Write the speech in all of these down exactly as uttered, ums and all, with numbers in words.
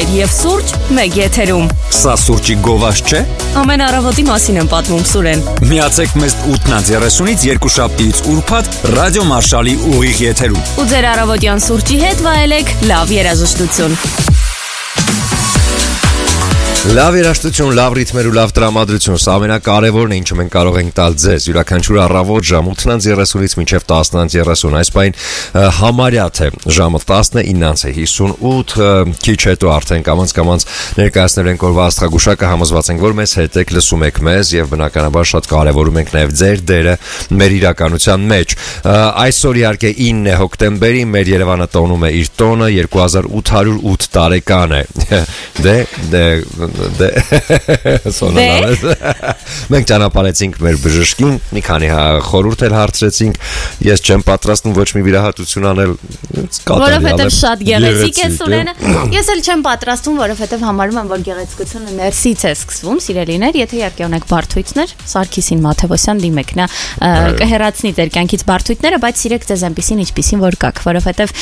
Սեր և սուրճ մեկ եթերում։ Սա սուրճի գովազ չէ։ Ամեն առավոտի մասին եմ պատմում Սուրեն։ Միացեք մեզ ութն երեսունից երկուշաբթիից ուրբաթ Ռադիո Մարշալի ուղիղ եթերում։ Ու ձեր առավոտյան սուրճի հետ վայելեք լավ երաժշտություն։ Լավ երաժշտություն, լավ ռիթմեր ու լավ տրամադրություն, սա ամենակարևորն է, ինչը մենք կարող ենք տալ ձեզ։ Յուրաքանչյուր առավոտ ժամ ութ երեսունից մինչև տասն երեսուն, այս պայն համարյա թե ժամը տասնինը հիսունութ, քիչ հետո արդեն կամաց-կամաց ներկայացնել ենք օրվա աստղագուշակը, համոզված ենք, որ մեզ հետ եք, լսում եք մեզ եւ բնականաբար շատ կարեւորում ենք նաեւ ձեր դերը մեր իրականության մեջ։ Այսօր իհարկե ինը հոկտեմբերի մեր Երևանը տոնում է իր տոնը, երկու հազար ութ հարյուր ութ տարեկան է։ Դե դե Դե սոնալես մենք ճանապարհեցինք մեր բժշկին, մի քանի խորհուրդ էլ հարցրեցինք, ես չեմ պատրաստվում ոչ մի վիրահատություն անել, որովհետև շատ գեղեցիկ է Սուրենը, ես էլ չեմ պատրաստվում, որովհետև համարում եմ, որ գեղեցկությունը ներսից է սկսվում, սիրելիներ, եթե իհարկե ունեք բարդույթներ, Սարգիսին Մաթևոսյան դիմեք, նա կհեռացնի ձեր կյանքից բարդույթները, բայց սիրեք ձեզ այնպեսին, ինչպեսին որ կաք, որովհետև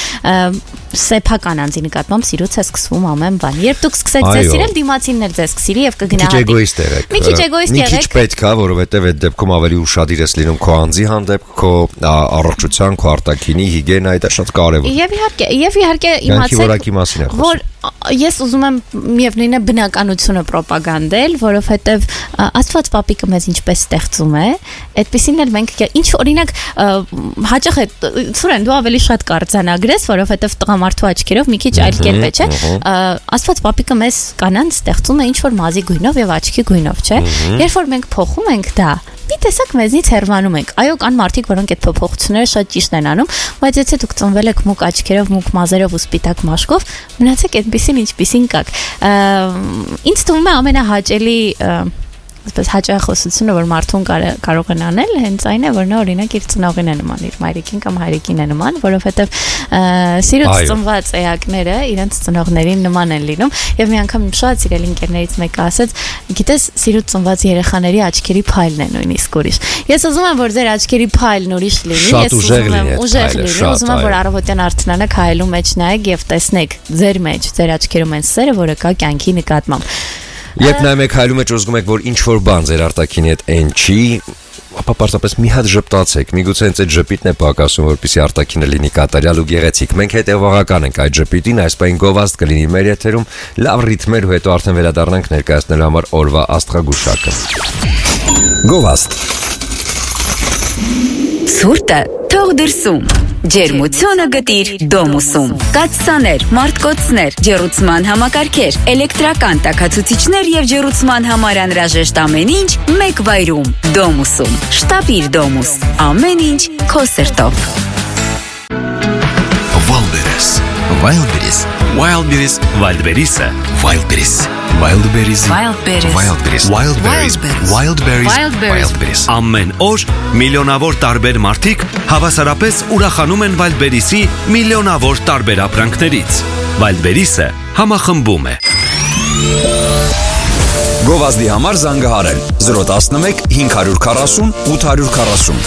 սեփական անձի նկատմամբ սիրուց է սկսվում ամեն բան։ Երբ դուք սկսեք ձեզ սիրել, դիմացին ձեզ կսիրի եւ կգնահատի։ Մի քիչ էգոիստ եղեք։ Մի քիչ պետք է, որովհետեւ այդ դեպքում ավելի ուշադիր ես լինում քո անձի հանդեպ, քո առողջության, քո արտաքինի հիգիենայի, դա շատ կարեւոր է։ Եվ իհարկե, եւ իհարկե իմացեք, որ ես ուզում եմ միևնույնն է բնականությունը ռոպագանդել, որովհետեւ Աստված պապիկը մեզ ինչպես ստեղծում է, այդպեսին էլ մենք ինչ օրինակ հաճախ է Սուրեն դու ավելի շատ կարձանագրես, որովհետեւ տղամարդու աչքերով մի քիչ այլ կերպ է, չէ՞։ Աստված պապիկը մեզ կանանց ստեղծում է ինչ որ մազի գույնով եւ աչքի գույնով, չէ՞։ Երբ որ մենք փոխում ենք դա, մի տեսակ մեզնից հեռանում ենք։ Այո, կան մարդիկ, որոնք այդ փոփոխությունները շատ ճիշտ են անում, բայց եթե դուք ծնվել եք մուկ աչքերով, մուկ մազերով ու սպիտակ մաշկով, մնացեք այդպեսին, ինչպեսին կաք։ Ինձ թվում է ամենահաճելի այսպես հաճախոսությունը, որ մարդուն կարող են անել, հենց այն է, որ նա օրինակ իր ծնողին է նման, իր մայրիկին կամ հայրիկին է նման, որովհետև սիրուց ծնված էակները իրենց ծնողներին նման են լինում, եւ մի անգամ շատ սիրելի ընկերներից մեկը ասաց, գիտես, սիրուց ծնված երեխաների աչքերի փայլն է նույնիսկ ուրիշ։ Ես ուզում եմ, որ ձեր աչքերի փայլն ուրիշ լինի, ես ուզում եմ ուժեղ լինի, ուզում եմ, որ առավոտյան արթնանաք, հայելու մեջ նայեք եւ տեսնեք ձեր մեջ, ձեր աչքերում այն սերը, որը կա կյանքի նկատմամբ։ Երբ նայում եք հայլում եք ուզում եք, որ ինչ-որ բան ձեր արտաքինի հետ այն չի, ապա պարզապես մի հատ ժպտացեք, միգուցե հենց այդ ժպիտն է պակասում, որպեսզի արտաքինը լինի կատարյալ ու գեղեցիկ։ Մենք հետևողական ենք այդ ժպիտին, այս պայն գովազդ կլինի մեր եթերում, լավ ռիթմեր ու հետո արդեն վերադառնանք ներկայացնելու համար օրվա աստղագուշակը։ Գովազդ։ Սուրտը թող դրսում, ջերմությունը գտիր Դոմուսում։ Կաթսաներ, մարտկոցներ, ջեռուցման համակարգեր, էլեկտրական տաքացուցիչներ եւ ջեռուցման համար անհրաժեշտ ամեն ինչ մեկ վայրում Դոմուսում։ Շտապիր Դոմուս, ամեն ինչ քո սրտով։ Wildberries, Wildberries, Wildberries, Wildberries-ը, Wildberries, Wildberries, Wildberries, Wildberries, Wildberries, Wildberries։ Ամեն օր միլիոնավոր տարբեր մարդիկ հավասարապես ուրախանում են Wildberries-ի միլիոնավոր տարբեր ապրանքներից։ Wildberries-ը համախմբում է։ Գովազդի համար զանգահարել զրո տասնմեկ հինգ քառասուն ութ քառասուն։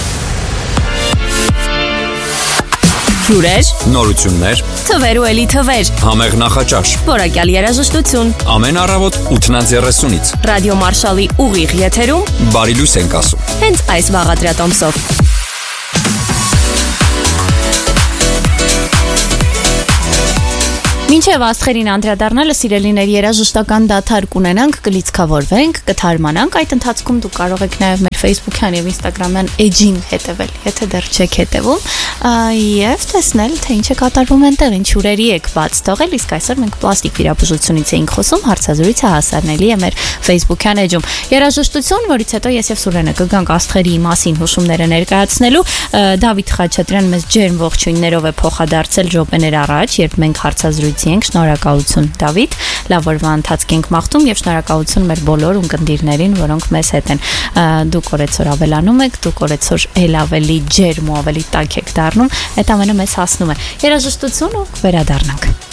Հյուրեր, նորություններ, թվեր ու էլի թվեր, համեղ նախաճաշ, որակյալ երաժշտություն, ամեն առավոտ ութ երեսունից Ռադիո Մարշալի ուղիղ եթերում բարի լույս ենք ասում։ Հենց այս վաղադրատոմսով։ Մինչև աստղերին անդրադառնալը սիրելիներ երաժշտական դադար կունենանք, կլիցքավորվենք, կթարմանանք, այդ ընթացքում դուք կարող եք նաև մեր Facebook-յան եւ Instagram-յան էջին հետևել, եթե դեռ չեք հետևում, եւ տեսնել, թե ինչ է կատարվում այնտեղ, ինչ հյուրերի եք բաց թողել, իսկ այսօր մենք պլաստիկ վիրաբուժությունից էինք խոսում, հարցազրույցը հասանելի է մեր Facebook-յան էջում։ Երաժշտություն, որից հետո ես եւ Սուրենը կգանք աստղերի մասին հուշումները ներկայացնելու, Դավիթ Խաչատրյան մեզ ջերմ ողջույններով է փոխադարձել րոպեներ առաջ, երբ մենք հարցազրույց շնորհակալություն Դավիթ, լավ օրվա ընթացք ենք մաղթում եւ շնորհակալություն մեր բոլոր ունկնդիրներին, որոնք մեզ հետ են։ Դուք օրեցօր ավելանում եք, դուք օրեցօր ել ավելի ջերմ ու ավելի տաք եք դառնում, այդ ամենը մեզ հասնում է։ Երաժշտություն ու վերադառնանք։